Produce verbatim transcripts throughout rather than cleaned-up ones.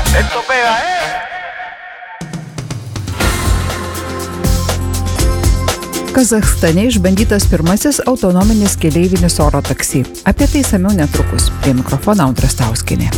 Esto pega, ¿eh? Kazachstane išbandytas pirmasis autonominis keleivinis oro taksi. Apie tai išsamiau netrukus. Prie mikrofono Audra Stauskienė.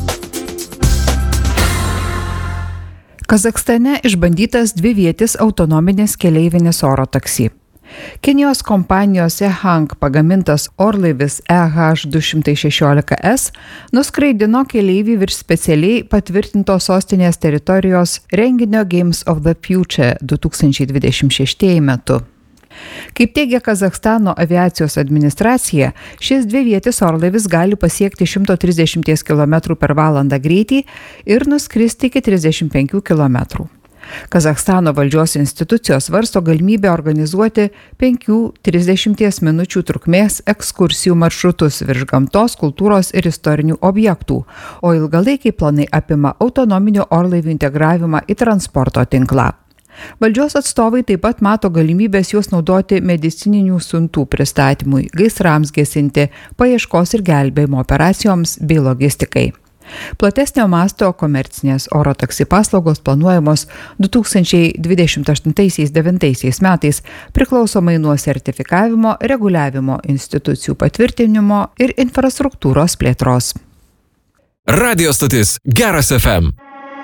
Kazachstane išbandytas dvivietis autonominis keleivinis oro taksi. Kinijos kompanijos E-Hang pagamintas orlaivis E H du šešiolika S nuskraidino keleivį virš specialiai patvirtintos sostinės teritorijos renginio Games of the Future du tūkstančiai dvidešimt šeši metu. Kaip teigia Kazachstano aviacijos administracija, šis dvivietis orlaivis gali pasiekti šimtas trisdešimt kilometrų per valandą greitį ir nuskristi iki trisdešimt penkių kilometrų. Kazachstano valdžios institucijos svarsto galimybę organizuoti penkių trisdešimties minučių trukmės ekskursijų maršrutus virš gamtos, kultūros ir istorinių objektų, o ilgalaikiai planai apima autonominių orlaivių integravimą į transporto tinklą. Valdžios atstovai taip pat mato galimybės juos naudoti medicininių siuntų pristatymui, gaisrams gesinti, paieškos ir gelbėjimo operacijoms bei logistikai. Platesnio masto komercinės oro taksi paslaugos planuojamos du tūkstančiai dvidešimt aštuntais devintais metais priklausomai nuo sertifikavimo, reguliavimo institucijų patvirtinimo ir infrastruktūros plėtros. Radio stotis Geras F M.